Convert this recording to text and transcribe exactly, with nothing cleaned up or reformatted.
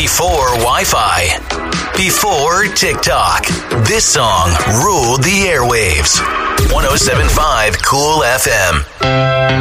Before Wi-Fi. Before TikTok. This song ruled the airwaves. one oh seven point five Cool F M.